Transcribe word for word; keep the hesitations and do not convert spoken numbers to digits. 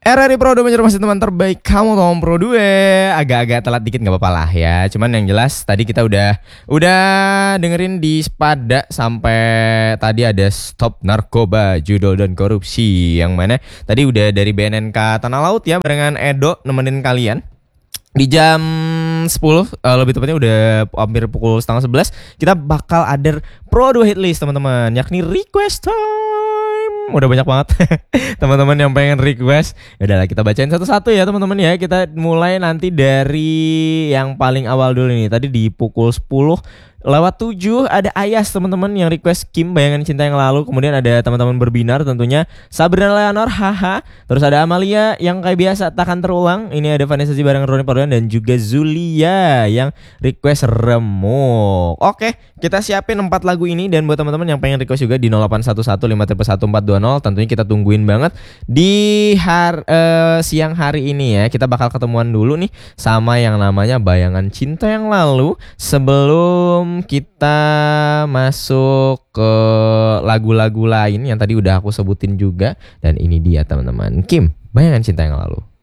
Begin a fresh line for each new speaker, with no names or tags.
R R I Pro dua masih teman terbaik kamu Tom Pro dua. Agak-agak telat dikit nggak apa-apa lah ya. Cuman yang jelas tadi kita udah udah dengerin di Spada sampai tadi ada Stop Narkoba, Judol dan Korupsi, yang mana tadi udah dari B N N K Tanah Laut ya, barengan Edo nemenin kalian di jam sepuluh, uh, lebih tepatnya udah hampir pukul setengah sebelas. Kita bakal ada Pro dua hit list teman-teman, yakni request time. Udah banyak banget teman-teman yang pengen request. Yaudah lah, kita bacain satu-satu ya teman-teman ya. Kita mulai nanti dari yang paling awal dulu nih. Tadi di pukul sepuluh lewat tujuh ada Ayas teman-teman yang request Kim Bayangan Cinta Yang Lalu. Kemudian ada teman-teman berbinar tentunya Sabrina Leonor, haha. Terus ada Amalia yang kayak biasa takkan terulang. Ini ada Vanessa Ji bareng Roni Pardoan dan juga Zulia yang request Remuk. Oke, kita siapin empat lagu ini, dan buat teman-teman yang pengen request juga di nol delapan satu satu lima satu satu empat dua nol, tentunya kita tungguin banget di har, uh, siang hari ini ya. Kita bakal ketemuan dulu nih sama yang namanya Bayangan Cinta Yang Lalu sebelum kita masuk ke lagu-lagu lain yang tadi udah aku sebutin juga. Dan ini dia teman-teman, Kim, Bayangan Cinta Yang Lalu.